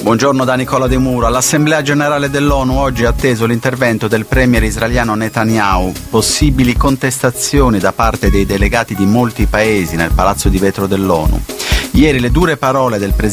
Buongiorno da Nicola De Muro. All'Assemblea Generale dell'ONU oggi è atteso l'intervento del premier israeliano Netanyahu. Possibili contestazioni da parte dei delegati di molti paesi nel Palazzo di Vetro dell'ONU. Ieri le dure parole del presidente